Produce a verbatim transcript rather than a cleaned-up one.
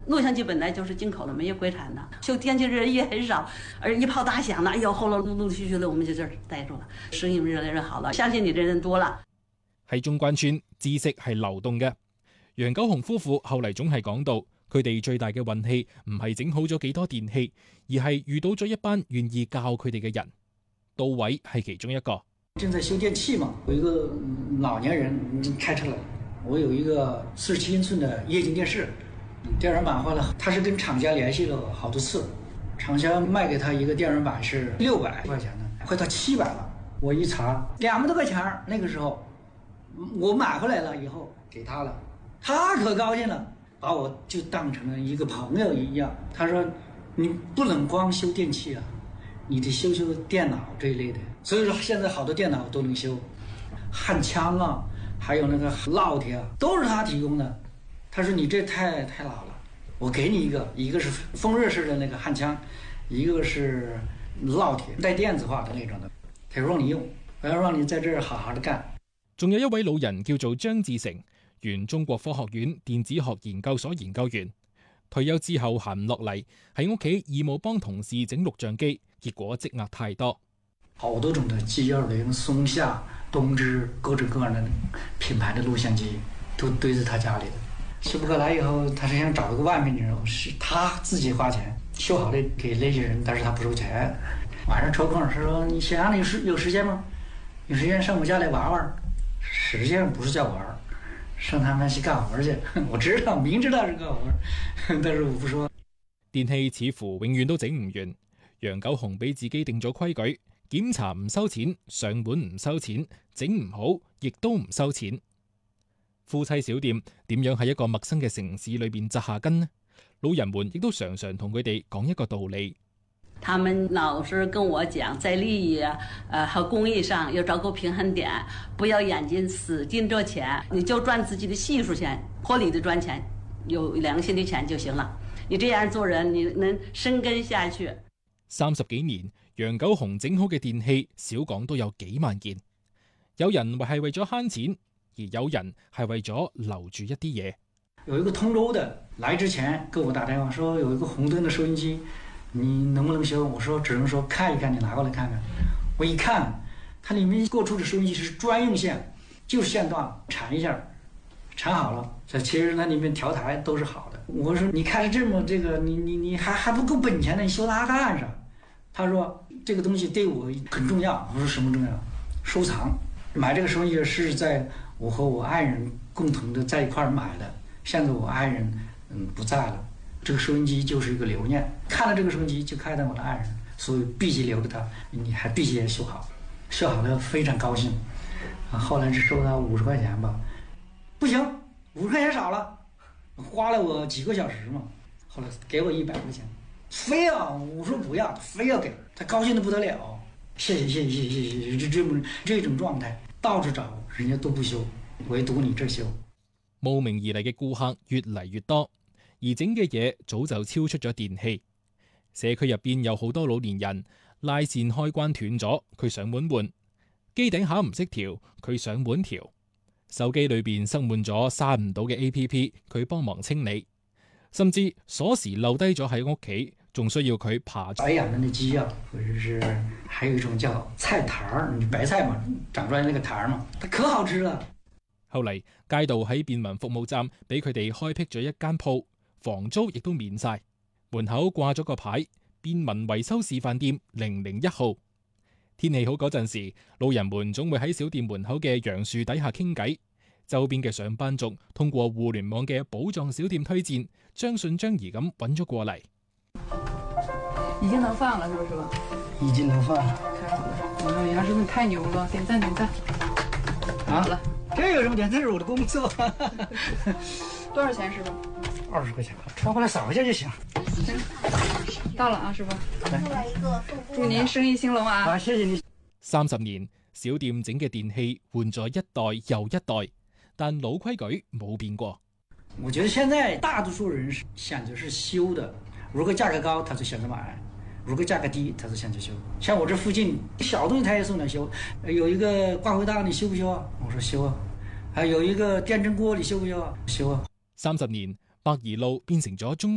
录像机本来就是进口的，没有国产的，修电器的人也很少，而一炮打响了，哎呦，后来陆陆续续的我们就这儿待住了，生意越來越好了，相信你的人多啦。 喺中關村，知識係流動嘅。楊九雄夫婦後嚟總係講到，佢哋最大嘅運氣唔係整好咗幾多電器，而係遇到咗一班願意教佢哋嘅人。杜偉係其中一個。 正在修電器嘛，有一個老年人開車來，我有一個四十七英寸的液晶電視，電源板壞了，他是跟廠家聯繫了好多次，廠家賣給他一個電源板是六百塊錢的，快到七百了。我一查，兩百多塊錢，那個時候我買回來了以後給他了，他可高興了，把我就當成了一個朋友一樣。他說你不能光修電器啊，你得修修電腦這一類的。所以說現在好多電腦都能修，焊槍啊，還有那個烙鐵啊，都是他提供的。他說你這太太老了，我給你一個，一個是風熱式的那個焊槍，一個是烙鐵帶電子化的那種的，他說讓你用，我要讓你在這兒好好的幹。 仲有一位老人叫做張志成，原中國科學院電子學研究所研究員，退休之後閒唔落嚟，喺屋企義務幫同事整錄像機，結果積壓太多。 好多種的 G 二零、松下、東芝，各種各樣的品牌的錄像機都堆在他家裡的。修不過來以後，他是想找一個外面的人，是他自己花錢修好的給那些人，但是他不收錢。晚上抽空，他說你想讓你有時有時間嗎？有時間上我家來玩玩。實際上不是叫玩，上他們去幹活去。我知道，明知道是幹活，但是我不說。 電器似乎永遠都整唔完。楊九雄俾自己定咗規矩。檢查唔收錢，上門唔收錢，整唔好亦都唔收錢。夫妻小店點樣喺一個陌生嘅城市裏邊紮下根呢？老人們亦都常常同佢哋講一個道理。 他們老是跟我講，在利益啊，呃和公益上要找個平衡點，不要眼睛死盯着錢，你就賺自己的技術錢，合理的賺錢，有良心的錢就行了。你這樣做人，你能生根下去。 三十幾年。楊九雄整好嘅電器，少講都有幾萬件。有人為係為咗慳錢，而有人係為咗留住一啲嘢。 有一個通州的來之前跟我打電話說有一個紅燈的收音機，你能不能修？我說只能說看一看，你拿過來看看。我一看，它裡面過出的收音機是專用線，就是線段纏一下，纏好了。這其實那裡面調台都是好的。我說你開這麼這個，你你你還還不夠本錢呢，你修它幹啥？他說這個東西對我很重要。我說什麼重要？收藏。買這個收音機是在我和我愛人共同的在一塊兒買的。現在我愛人嗯不在了，這個收音機就是一個留念。看了這個收音機就看到我的愛人，所以必須留着它。你還必須也修好，修好了非常高興。啊，後來是收他五十塊錢吧，不行，五十塊錢少了，花了我幾個小時嘛。後來給我一百塊錢。非要我說不要，非要給他，高興得不得了。謝謝謝謝謝謝謝，這這這種狀態到處找人家都不修，唯獨你這修。 慕名而嚟嘅顧客越嚟越多，而整嘅嘢早就超出咗電器。社區入邊有好多老年人，拉線開關斷咗，佢上門換；機頂盒唔識調，佢上門調；手機裏邊塞滿咗刪唔到嘅 A P P， 佢幫忙清理。甚至鎖匙漏低咗喺屋企，仲需要佢爬。 白養的那雞啊，或者是還有一種叫菜壇，你白菜嘛，長出來那個壇嘛，它可好吃了。 後嚟街道喺便民服務站俾佢哋開闢咗一間鋪，房租亦都免晒，門口掛咗個牌：便民維修示範店零零一號。天氣好嗰陣時，老人們總會喺小店門口嘅楊樹底下傾偈。周邊嘅上班族通過互聯網嘅寶藏小店推薦，將信將疑咁揾咗過嚟。 已經能放了，是不是吧？ 已經能放了。 太好了！哇，楊師傅你太牛了，點讚點讚。 啊，好了，這有什麼點？這是我的工作。 多少錢，師傅？ 二十塊錢，穿過來掃一下就行。 到了啊，師傅。來，祝您生意興隆啊！ 好，謝謝你。 三十年，小店整嘅電器換咗一代又一代，但老規矩冇變過。 我覺得現在大多數人選擇是修的，如果價格高，他就選擇買；如果價格低，他就選擇修。像我這附近小東西他也送來修，有一個掛回檔你修不修啊？我說修啊。還有一個電蒸鍋你修不修啊？修啊。 三十年，百宜路變成咗中